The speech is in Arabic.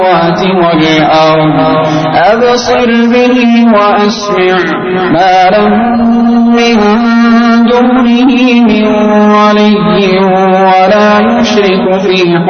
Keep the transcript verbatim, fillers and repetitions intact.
والأرض أبصر به وأسمع ما لهم من دونه من ولي ولا يشرك في